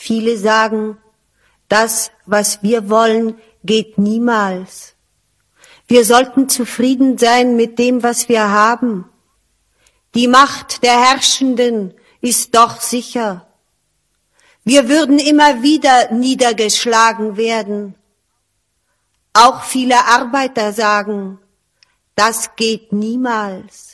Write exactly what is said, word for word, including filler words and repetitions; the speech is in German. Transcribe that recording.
Viele sagen, das, was wir wollen, geht niemals. Wir sollten zufrieden sein mit dem, was wir haben. Die Macht der Herrschenden ist doch sicher. Wir würden immer wieder niedergeschlagen werden. Auch viele Arbeiter sagen, das geht niemals.